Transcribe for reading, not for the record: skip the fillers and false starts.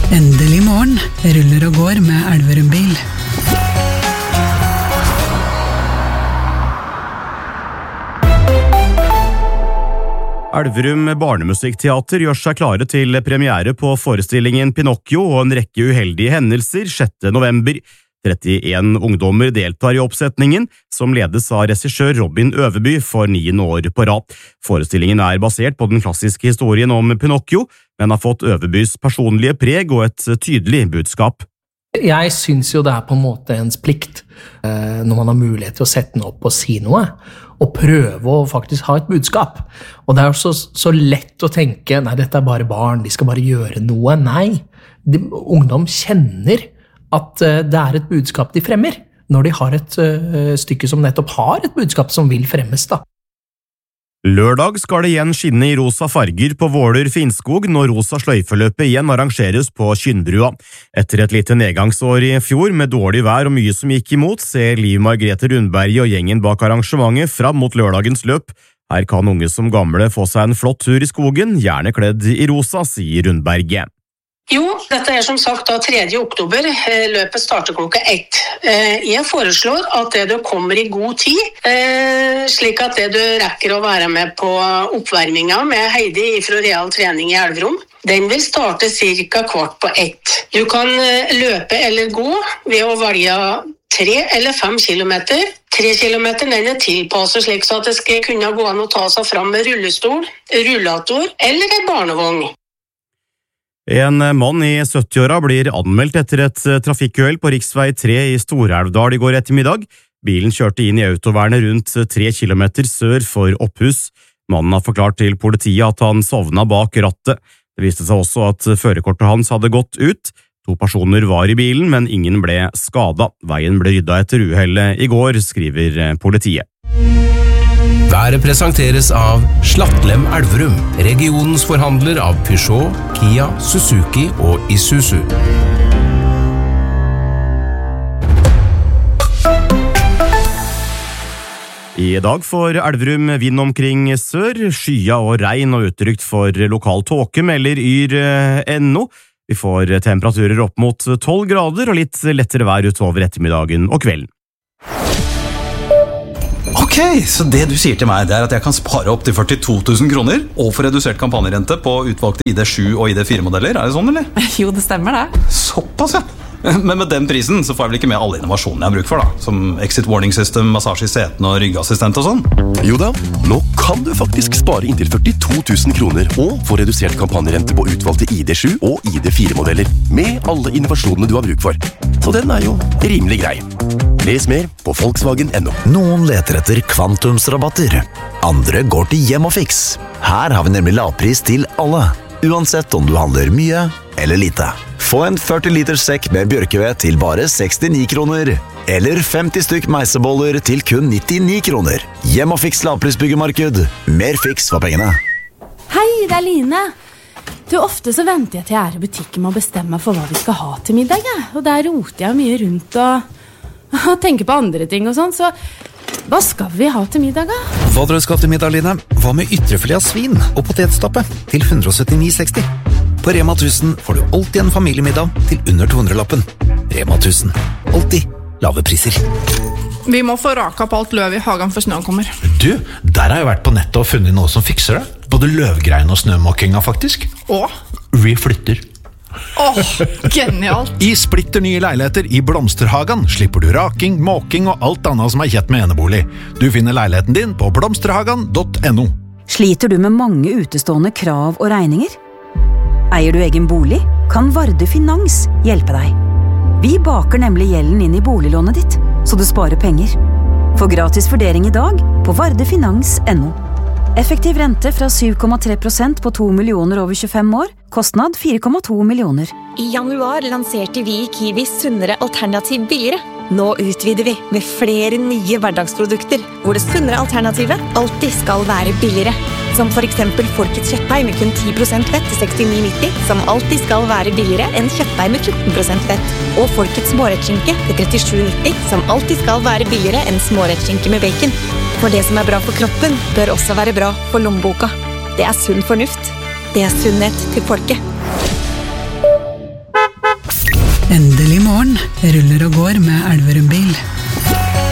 Endelig morgen, ruller og går med Elverum bil. Elverum Barnemusikkteater gjør seg klare til premiere på forestillingen Pinocchio og en rekke uheldige hendelser 6. november. 31 ungdommer deltar i oppsetningen, som ledes av regissør Robin Øverby for 9. år på rad. Forestillingen basert på den klassiske historien om Pinocchio, men har fått Øverbys personlige preg og et tydelig budskap. Jeg synes jo det på en måte ens plikt, når man har mulighet til å sette den opp og si noe, og prøve å faktisk ha et budskap. Og det jo så lett å tenke, nei, dette bare barn, de skal bare gjøre noe. Nei, ungdom kjenner at det et budskap de fremmer, når de har et stykke som nettopp har et budskap som vil fremmes da. Lørdag skal det igjen skinne i rosa farger på Våler Finnskog når rosa sløyfeløpet igjen arrangeres på Kynnbrua. Etter et lite nedgangsår i fjor med dårlig vær og mye som gikk imot, ser Liv Margrethe Rundberg og gjengen bak arrangementet fram mot lørdagens løp. Her kan unge som gamle få seg en flott tur i skogen, gjerne kledd i rosa, sier Rundberg. Jo, dette som sagt da 3. oktober, løpet starter klokka 1. Jeg foreslår at du kommer i god tid, slik at du rekker å være med på oppvarmingen med Heidi fra Real Trening i Elverum. Den vil starte cirka 1:15. Du kan løpe eller gå ved å velge 3 eller 5 kilometer. 3 kilometer den tilpasset slik så at det skal kunne gå an å ta seg fram med rullestol, rullator eller en barnevogn. En mann i 70-åra blir anmeldt etter et trafikkuhell på riksvei 3 i Storelvdal i går ettermiddag. Bilen kjørte inn i autovernet rundt 3 kilometer sør for Opphus. Mannen har forklart til politiet at han sovna bak rattet. Det viste seg også at førerkortet hans hadde gått ut. 2 personer var i bilen, men ingen ble skadet. Veien ble rydda etter uhellet i går, skriver politiet. Været presenteres av Slattlem Elverum, regionens forhandler av Peugeot, Kia, Suzuki og Isuzu. I dag får Elverum vind omkring sør, skya og regn og utrygt for lokal tåke, melder yr.no. Vi får temperaturer opp mot 12 grader og litt lettere vær utover ettermiddagen og kvelden. Ok, så det du sier til meg, det at jeg kan spare opp til 42 000 kroner og få redusert kampanjerente på utvalgte ID7 og ID4-modeller, det sånn, eller? Jo, det stemmer det. Såpass, ja. Men med den prisen så får jeg vel ikke med alle innovasjonene jeg har bruk for da, som exit warning system, massasje i setene og ryggassistent og sånn? Jo da, nå kan du faktisk spare inntil 42 000 kroner og få redusert kampanjerente på utvalgte ID7 og ID4-modeller, med alle innovasjonene du har bruk for. Så den jo rimelig grei. Les mer på Volkswagen.no. Noen leter etter kvantumsrabatter. Andre går til Hjem og Fix. Her har vi nemlig lavpris til alle, uansett om du handler mye eller lite. Få en 40 liters sekk med bjørkeved til bare 69 kroner. Eller 50 stykk meiseboller til kun 99 kroner. Hjem og Fix lavprisbyggemarked. Mer fiks for pengene. Hei, det Line. Du, ofte så venter jeg til jeg i butikken med å bestemme for hva vi skal ha til middag. Og der roter jeg mye rundt og tenker på andre ting og sånn, så hva skal vi ha til middag da? Hva dere skal til middag, Line? Hva med ytrefilet av svin og potetstappe til 179,60? På Rema 1000 får du alltid en familiemiddag til under 200-lappen. Rema 1000. Alltid lave priser. Vi må få raka på alt løv i hagen for snøen kommer. Du, der har jeg vært på nettet og funnet noe som fikser det. Både løvgrein og snømåkinga faktisk. Åh? Vi flytter. Genialt. I splitter nye leiligheter i Blomsterhagen slipper du raking, måking og alt annet som kjett med enebolig. Du finner leiligheten din på blomsterhagen.no. Sliter du med mange utestående krav og regninger? Eier du egen bolig? Kan Varde Finans hjelpe deg? Vi baker nemlig gjelden inn i boliglånet ditt, så du sparer penger. Få gratis vurdering i dag på vardefinans.no. Effektiv rente fra 7,3% på 2 millioner over 25 år. Kostnad 4,2 millioner. I januar lanserte vi Kiwis sunnere alternativ billigere. Nå utvider vi med flere nye hverdagsprodukter, hvor det sunnere alternativet alltid skal være billigere. Som for eksempel Folkets kjøttdeig med kun 10% fett til 69,90, som alltid skal være billigere enn kjøttdeig med 14% fett. Og Folkets smårettskinke til 37,90, som alltid skal være billigere enn smårettskinke med bacon. For det som er bra for kroppen, bør også være bra for lommeboka. Det er sunn fornuft. Det er sunnhet til folket. Endelig morgen, ruller og går med Elverum bil.